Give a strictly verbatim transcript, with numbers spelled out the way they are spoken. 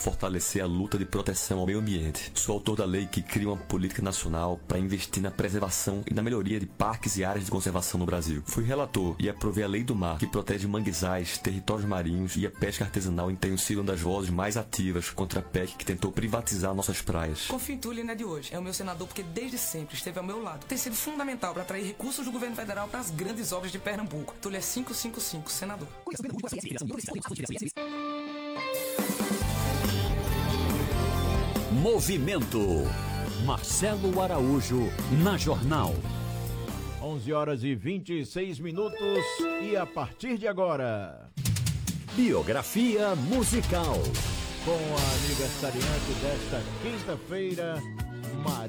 fortalecer a luta de proteção ao meio ambiente. Sou autor da lei que cria uma política nacional para investir na preservação e na melhoria de parques e áreas de conservação no Brasil. Fui relator e aprovei a Lei do Mar, que protege manguezais, territórios marinhos e a pesca artesanal, e tenho sido uma das vozes mais ativas contra a P E C que tentou privatizar nossas praias. Confio em Túlio, não é de hoje. É o meu senador porque desde sempre esteve ao meu lado. Tem sido fundamental para atrair recursos do governo federal para as grandes obras de Pernambuco. Túlio é quinhentos e cinquenta e cinco, senador. Movimento. Marcelo Araújo na Jornal. onze horas e vinte e seis minutos e a partir de agora, biografia musical com a aniversariante desta quinta-feira, Maria